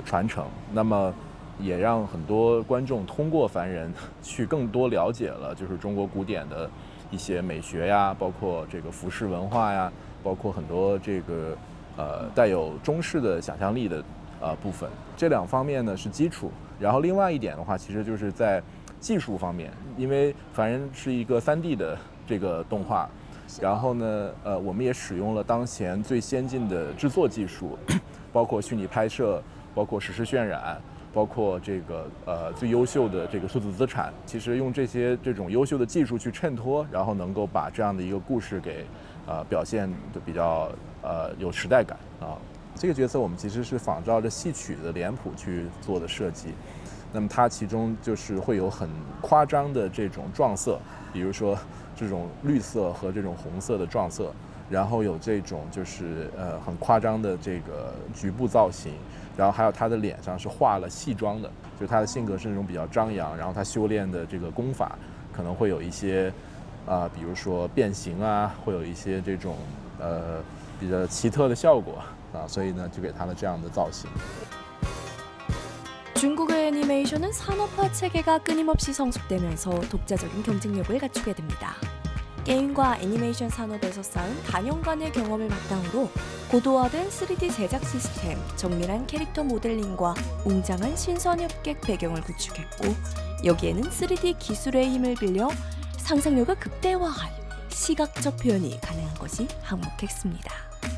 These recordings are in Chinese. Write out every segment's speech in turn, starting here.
传承。那么也让很多观众通过凡人去更多了解了就是中国古典的一些美学呀，包括这个服饰文化呀，包括很多这个带有中式的想象力的部分。这两方面呢是基础。然后另外一点的话，其实就是在技术方面，因为凡人是一个3D 的这个动画，然后呢我们也使用了当前最先进的制作技术，包括虚拟拍摄，包括实时渲染，包括这个最优秀的这个数字资产。其实用这种优秀的技术去衬托，然后能够把这样的一个故事给表现的比较有时代感啊。这个角色我们其实是仿照着戏曲的脸谱去做的设计，那么它其中就是会有很夸张的这种撞色，比如说这种绿色和这种红色的撞色，然后有这种就是很夸张的这个局部造型，然后还有他的脸上是画了戏妆的，就是他的性格是那种比较张扬，然后他修炼的这个功法可能会有一些比如说变形啊，会有一些这种比较奇特的效果所以呢就给他了这样的造型。 중국의 애니메이션은 산업화 체계가 끊임없이 성숙되면서 독자적인 경쟁력을 갖추게 됩니다. 게임과 애니메이션 산업에서 쌓은 단연간의 경험을 바탕으로 고도화된 3D 제작 시스템, 정밀한 캐릭터 모델링과 웅장한 신선 협객 배경을 구축했고, 여기에는 3D 기술의 힘을 빌려 상상력을 극대화한 시각적 표현이 가능한 것이 한몫했습니다.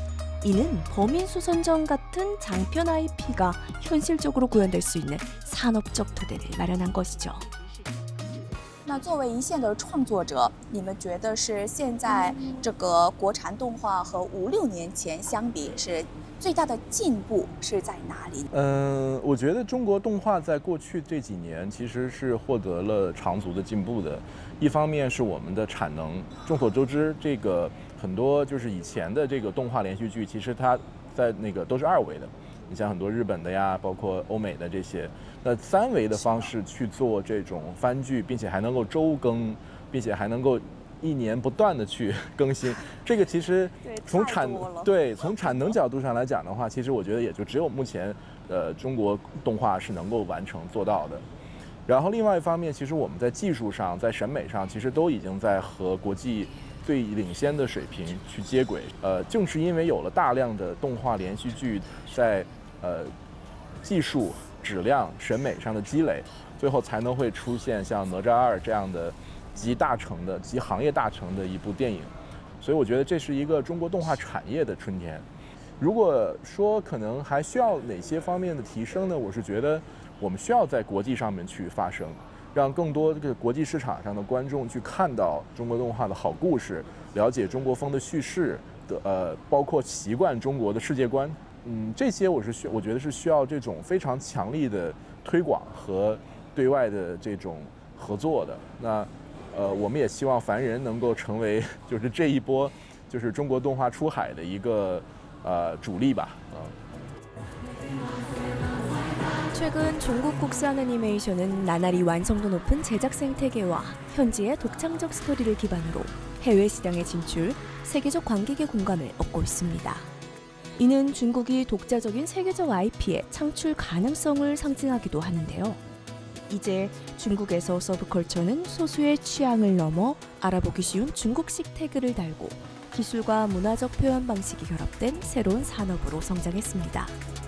이는 범인수선전 같은 장편 IP가 현실적으로 구현될 수 있는 산업적 토대를 마련한 것이죠. 那作为一线的创作者，你们觉得是现在这个国产动画和5、6年前相比，是最大的进步是在哪里？ 我觉得中国动画在过去这几年其实是获得了长足的进步的。一方面是我们的产能，众所周知，这个很多就是以前的这个动画连续剧，其实它在那个都是2维的。你像很多日本的呀，包括欧美的这些，那3维的方式去做这种番剧，并且还能够周更，并且还能够1年不断的去更新，这个其实从产能角度上来讲的话，其实我觉得也就只有目前中国动画是能够完成做到的。然后另外一方面，其实我们在技术上、在审美上，其实都已经在和国际最领先的水平去接轨。正是因为有了大量的动画连续剧在技术、质量、审美上的积累，最后才能会出现像哪吒2这样的集大成的、集行业大成的一部电影。所以我觉得这是一个中国动画产业的春天。如果说可能还需要哪些方面的提升呢？我是觉得我们需要在国际上面去发声，让更多这个国际市场上的观众去看到中国动画的好故事，了解中国风的叙事的包括习惯中国的世界观。这些我觉得是需要这种非常强力的推广和对外的这种合作的。那我们也希望凡人能够成为就是这一波就是中国动画出海的一个主力吧。 최근 중국 국산 애니메이션은 나날이 완성도 높은 제작 생태계와 현지의 독창적 스토리를 기반으로 해외 시장에 진출, 세계적 관객의 공감을 얻고 있습니다. 이는 중국이 독자적인 세계적 IP의 창출 가능성을 상징하기도 하는데요. 이제 중국에서 서브컬처는 소수의 취향을 넘어 알아보기 쉬운 중국식 태그를 달고 기술과 문화적 표현 방식이 결합된 새로운 산업으로 성장했습니다.